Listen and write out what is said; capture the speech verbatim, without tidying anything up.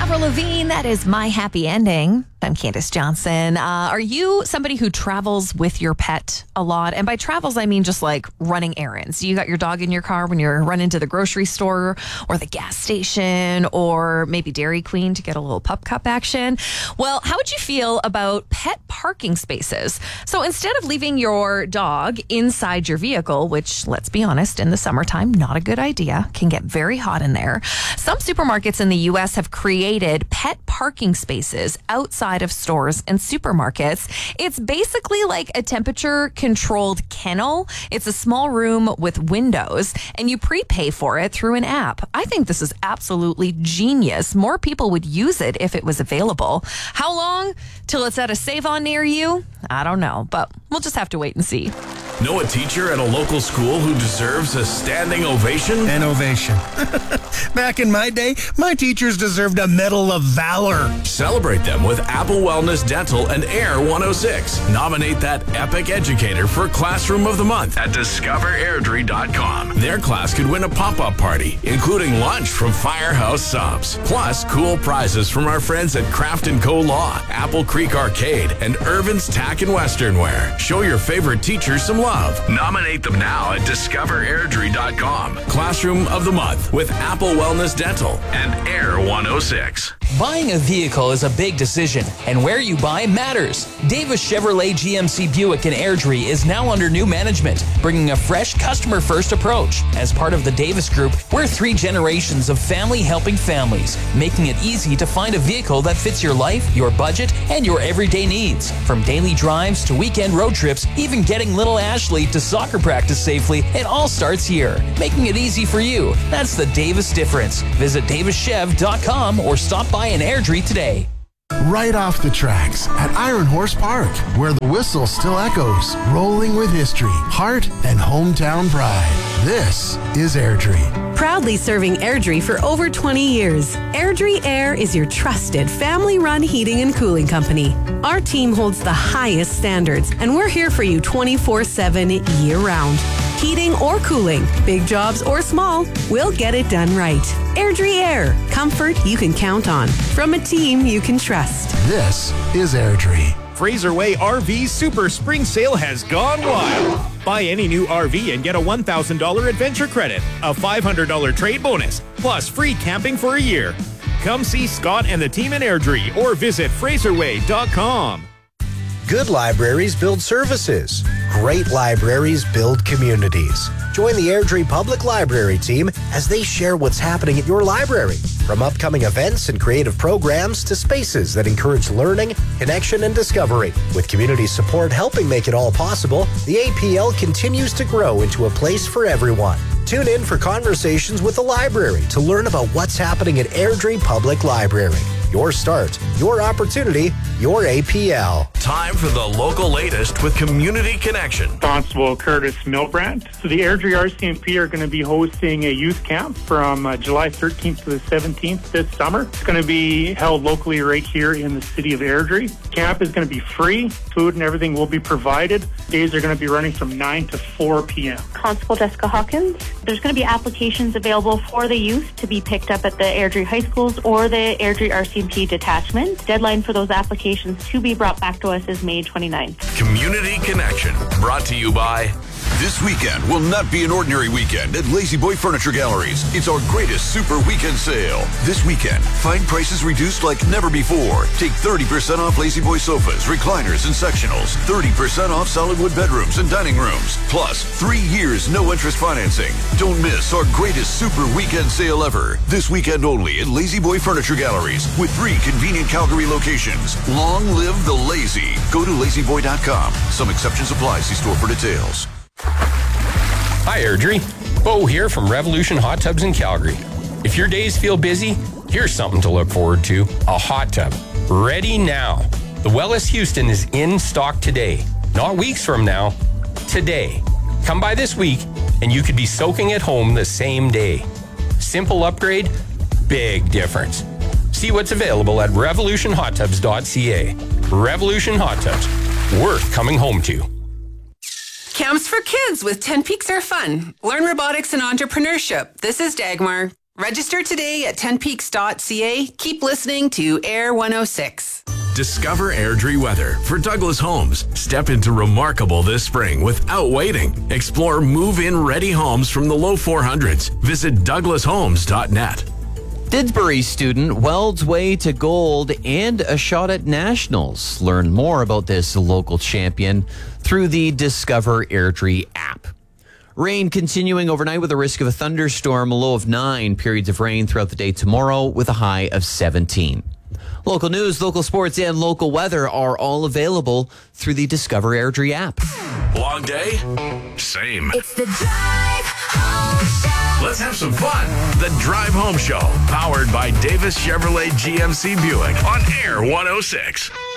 Avril Lavigne, that is My Happy Ending. I'm Candace Johnson. Uh, are you somebody who travels with your pet a lot? And by travels, I mean just like running errands. You got your dog in your car when you're running to the grocery store or the gas station or maybe Dairy Queen to get a little pup cup action. Well, how would you feel about pet parking spaces? So instead of leaving your dog inside your vehicle, which, let's be honest, in the summertime, not a good idea, can get very hot in there. Some supermarkets in the U S have created pet parking spaces outside of stores and supermarkets. It's basically like a temperature controlled kennel. It's a small room with windows and you prepay for it through an app. I think this is absolutely genius. More people would use it if it was available. How long till it's at a Save-On near you? I don't know, but we'll just have to wait and see. Know a teacher at a local school who deserves a standing ovation? An ovation. Back in my day, my teachers deserved a Medal of Valor. Celebrate them with Apple Wellness Dental and Air one oh six. Nominate that epic educator for Classroom of the Month at discover airdrie dot com. Their class could win a pop-up party, including lunch from Firehouse Subs. Plus, cool prizes from our friends at Craft and Co. Law, Apple Creek Arcade, and Irvin's Tack and Western Wear. Show your favorite teachers some love. Nominate them now at discover airdrie dot com. Classroom of the Month with Apple Wellness Dental and Air one oh six. Buying a vehicle is a big decision, and where you buy matters. Davis Chevrolet G M C Buick in Airdrie is now under new management, bringing a fresh customer-first approach. As part of the Davis Group, we're three generations of family helping families, making it easy to find a vehicle that fits your life, your budget, and your everyday needs. From daily drives to weekend road trips, even getting little Ashley to soccer practice safely, it all starts here, making it easy for you. That's the Davis difference. Visit davis chev dot com or stop by in Airdrie today. Right off the tracks at Iron Horse Park, where the whistle still echoes, rolling with history, heart, and hometown pride. This is Airdrie. Proudly serving Airdrie for over twenty years, Airdrie Air is your trusted family-run heating and cooling company. Our team holds the highest standards, and we're here for you twenty-four seven year-round. Heating or cooling, big jobs or small, we'll get it done right. Airdrie Air, comfort you can count on from a team you can trust. This is Airdrie. Fraser Way R V Super Spring Sale has gone wild. Buy any new R V and get a one thousand dollars adventure credit, a five hundred dollars trade bonus, plus free camping for a year. Come see Scott and the team in Airdrie or visit fraser way dot com. Good libraries build services. Great libraries build communities. Join the Airdrie Public Library team as they share what's happening at your library. From upcoming events and creative programs to spaces that encourage learning, connection, and discovery. With community support helping make it all possible, the A P L continues to grow into a place for everyone. Tune in for conversations with the library to learn about what's happening at Airdrie Public Library. Your start, your opportunity, your A P L. Time for the local latest with Community Connection. Constable Curtis Milbrandt. So the Airdrie R C M P are going to be hosting a youth camp from uh, July thirteenth to the seventeenth this summer. It's going to be held locally right here in the city of Airdrie. Camp is going to be free. Food and everything will be provided. Days are going to be running from nine to four p.m. Constable Jessica Hawkins. There's going to be applications available for the youth to be picked up at the Airdrie High Schools or the Airdrie R C M P detachment. Deadline for those applications to be brought back to us is May twenty-ninth. Community Connection, brought to you by... This weekend will not be an ordinary weekend at Lazy Boy Furniture Galleries. It's our greatest super weekend sale. This weekend, find prices reduced like never before. Take thirty percent off Lazy Boy sofas, recliners, and sectionals. thirty percent off solid wood bedrooms and dining rooms. Plus, three years no interest financing. Don't miss our greatest super weekend sale ever. This weekend only at Lazy Boy Furniture Galleries with three convenient Calgary locations. Long live the lazy. Go to lazy boy dot com. Some exceptions apply. See store for details. Hi, Airdrie. Bo here from Revolution Hot Tubs in Calgary. If your days feel busy, here's something to look forward to. A hot tub. Ready now. The Wellis Houston is in stock today. Not weeks from now. Today. Come by this week, and you could be soaking at home the same day. Simple upgrade, big difference. See what's available at revolution hot tubs dot c a. Revolution Hot Tubs. Worth coming home to. Camps for kids with ten Peaks are fun. Learn robotics and entrepreneurship. This is Dagmar. Register today at ten peaks dot c a. Keep listening to Air one oh six. Discover Airdrie weather for Douglas Homes. Step into remarkable this spring without waiting. Explore move-in ready homes from the low four hundreds. Visit douglas homes dot net. Didsbury student welds way to gold and a shot at nationals. Learn more about this local champion through the Discover Airdrie app. Rain continuing overnight with a risk of a thunderstorm, a low of nine. Periods of rain throughout the day tomorrow with a high of seventeen. Local news, local sports, and local weather are all available through the Discover Airdrie app. Long day? Same. It's the Drive Home Show. Let's have some fun. The Drive Home Show, powered by Davis Chevrolet G M C Buick on Air one oh six.